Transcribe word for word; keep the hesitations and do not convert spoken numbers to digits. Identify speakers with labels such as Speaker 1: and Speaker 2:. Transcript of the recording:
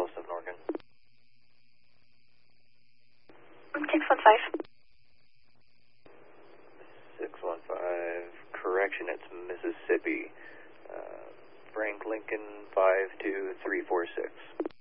Speaker 1: oh seven Oregon.
Speaker 2: six one five.
Speaker 1: six one five, correction, it's Mississippi. Uh, Frank Lincoln five two three four six.